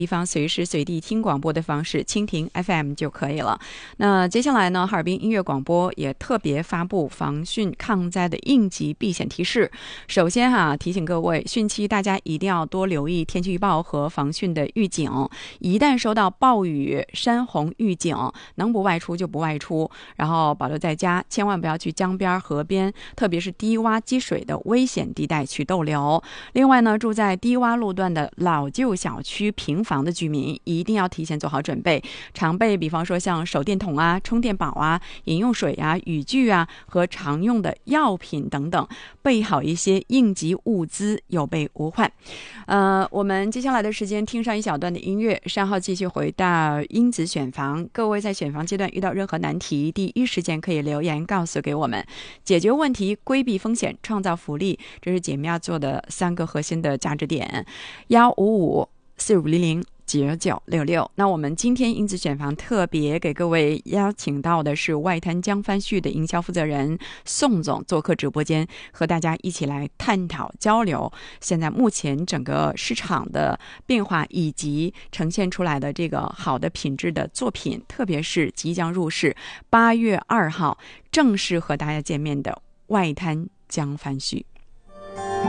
地方随时随地听广播的方式，蜻蜓 FM 就可以了。那接下来呢，哈尔滨音乐广播也特别发布防汛抗灾的应急避险提示。首先提醒各位，汛期大家一定要多留意天气预报和防汛的预警，一旦收到暴雨、山洪预警，能不外出就不外出，然后保留在家，千万不要去江边、河边，特别是低洼积水的危险地带去逗留。另外呢，住在低洼路段的老旧小区平房的居民一定要提前做好准备，常备比方说像手电筒啊、充电宝啊、饮用水啊、雨具啊和常用的药品等等，备好一些应急物资，有备无患。我们接下来的时间听上一小段的音乐，稍后继续回到英子选房。各位在选房阶段遇到任何难题，第一时间可以留言告诉给我们，解决问题、规避风险、创造福利，这是姐妹要做的3个核心的价值点。155-4500-9966。那我们今天英子选房特别给各位邀请到的是外滩江帆旭的营销负责人宋总做客直播间，和大家一起来探讨交流现在目前整个市场的变化，以及呈现出来的这个好的品质的作品，特别是即将入市8月2号正式和大家见面的外滩江帆旭。